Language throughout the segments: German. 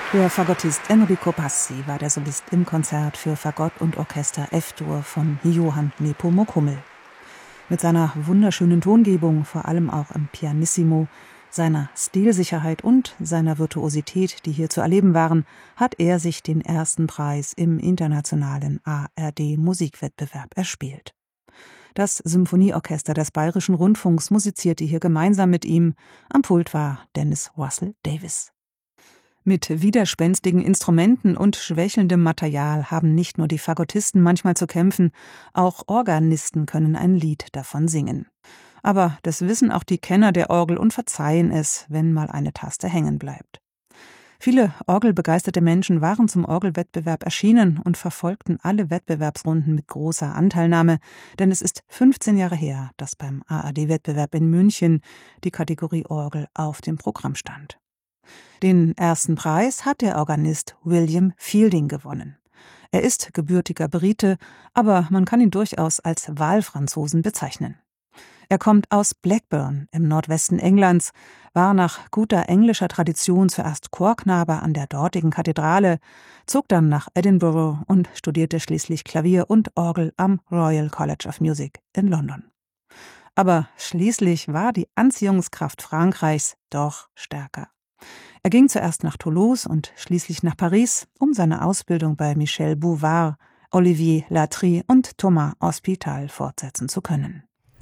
Der Fagottist Enrico Bassi war der Solist im Konzert für Fagott und Orchester F-Dur von Johann Nepomuk Hummel. Mit seiner wunderschönen Tongebung, vor allem auch im Pianissimo, seiner Stilsicherheit und seiner Virtuosität, die hier zu erleben waren, hat er sich den ersten Preis im internationalen ARD-Musikwettbewerb erspielt. Das Symphonieorchester des Bayerischen Rundfunks musizierte hier gemeinsam mit ihm. Am Pult war Dennis Russell Davis. Mit widerspenstigen Instrumenten und schwächelndem Material haben nicht nur die Fagottisten manchmal zu kämpfen, auch Organisten können ein Lied davon singen. Aber das wissen auch die Kenner der Orgel und verzeihen es, wenn mal eine Taste hängen bleibt. Viele orgelbegeisterte Menschen waren zum Orgelwettbewerb erschienen und verfolgten alle Wettbewerbsrunden mit großer Anteilnahme, denn es ist 15 Jahre her, dass beim ARD-Wettbewerb in München die Kategorie Orgel auf dem Programm stand. Den ersten Preis hat der Organist William Fielding gewonnen. Er ist gebürtiger Brite, aber man kann ihn durchaus als Wahlfranzosen bezeichnen. Er kommt aus Blackburn im Nordwesten Englands, war nach guter englischer Tradition zuerst Chorknabe an der dortigen Kathedrale, zog dann nach Edinburgh und studierte schließlich Klavier und Orgel am Royal College of Music in London. Aber schließlich war die Anziehungskraft Frankreichs doch stärker. Er ging zuerst nach Toulouse und schließlich nach Paris, um seine Ausbildung bei Michel Bouvard, Olivier Latry und Thomas Hospital fortsetzen zu können.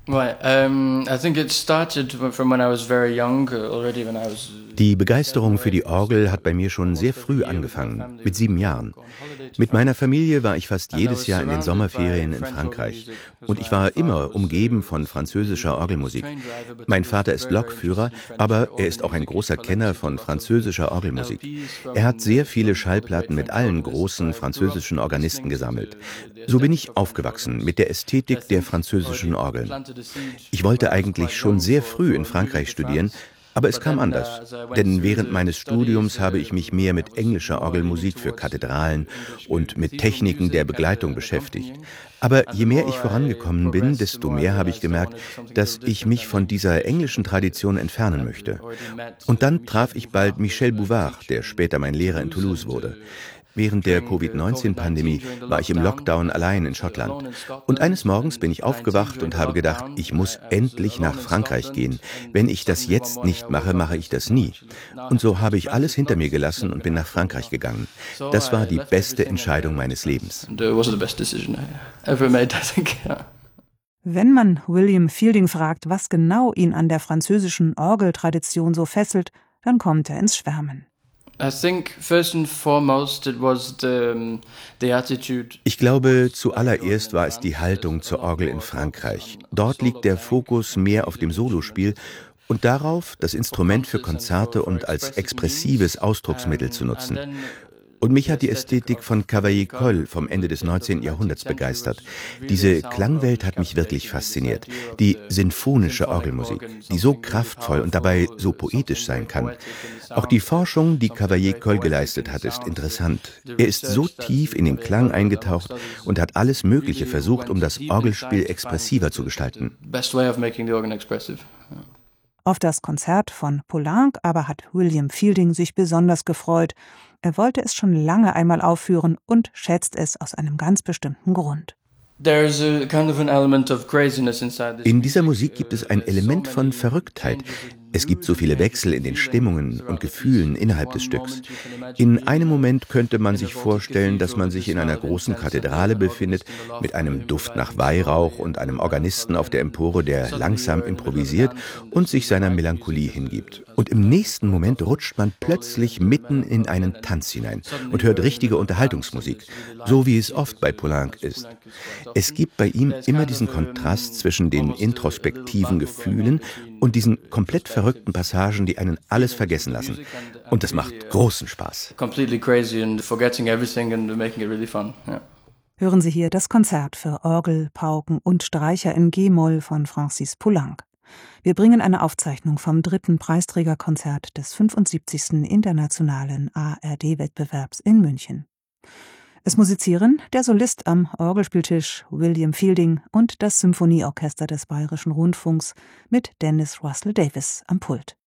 Die Begeisterung für die Orgel hat bei mir schon sehr früh angefangen, mit 7 Jahren. Mit meiner Familie war ich fast jedes Jahr in den Sommerferien in Frankreich und ich war immer umgeben von französischer Orgelmusik. Mein Vater ist Lokführer, aber er ist auch ein großer Kenner von französischer Orgelmusik. Er hat sehr viele Schallplatten mit allen großen französischen Organisten gesammelt. So bin ich aufgewachsen mit der Ästhetik der französischen Orgeln. Ich wollte eigentlich schon sehr früh in Frankreich studieren, aber es kam anders, denn während meines Studiums habe ich mich mehr mit englischer Orgelmusik für Kathedralen und mit Techniken der Begleitung beschäftigt. Aber je mehr ich vorangekommen bin, desto mehr habe ich gemerkt, dass ich mich von dieser englischen Tradition entfernen möchte. Und dann traf ich bald Michel Bouvard, der später mein Lehrer in Toulouse wurde. Während der Covid-19-Pandemie war ich im Lockdown allein in Schottland. Und eines Morgens bin ich aufgewacht und habe gedacht, ich muss endlich nach Frankreich gehen. Wenn ich das jetzt nicht mache, mache ich das nie. Und so habe ich alles hinter mir gelassen und bin nach Frankreich gegangen. Das war die beste Entscheidung meines Lebens. Wenn man William Fielding fragt, was genau ihn an der französischen Orgeltradition so fesselt, dann kommt er ins Schwärmen. Ich glaube, zuallererst war es die Haltung zur Orgel in Frankreich. Dort liegt der Fokus mehr auf dem Solospiel und darauf, das Instrument für Konzerte und als expressives Ausdrucksmittel zu nutzen. Und mich hat die Ästhetik von Cavaillé-Coll vom Ende des 19. Jahrhunderts begeistert. Diese Klangwelt hat mich wirklich fasziniert. Die sinfonische Orgelmusik, die so kraftvoll und dabei so poetisch sein kann. Auch die Forschung, die Cavaillé-Coll geleistet hat, ist interessant. Er ist so tief in den Klang eingetaucht und hat alles Mögliche versucht, um das Orgelspiel expressiver zu gestalten. Auf das Konzert von Poulenc aber hat William Fielding sich besonders gefreut. Er wollte es schon lange einmal aufführen und schätzt es aus einem ganz bestimmten Grund. In dieser Musik gibt es ein Element von Verrücktheit. Es gibt so viele Wechsel in den Stimmungen und Gefühlen innerhalb des Stücks. In einem Moment könnte man sich vorstellen, dass man sich in einer großen Kathedrale befindet, mit einem Duft nach Weihrauch und einem Organisten auf der Empore, der langsam improvisiert und sich seiner Melancholie hingibt. Und im nächsten Moment rutscht man plötzlich mitten in einen Tanz hinein und hört richtige Unterhaltungsmusik, so wie es oft bei Poulenc ist. Es gibt bei ihm immer diesen Kontrast zwischen den introspektiven Gefühlen und diesen komplett verrückten Passagen, die einen alles vergessen lassen. Und das macht großen Spaß. Hören Sie hier das Konzert für Orgel, Pauken und Streicher in G-Moll von Francis Poulenc. Wir bringen eine Aufzeichnung vom 3. Preisträgerkonzert des 75. Internationalen ARD-Wettbewerbs in München. Es musizieren der Solist am Orgelspieltisch William Fielding und das Symphonieorchester des Bayerischen Rundfunks mit Dennis Russell Davis am Pult.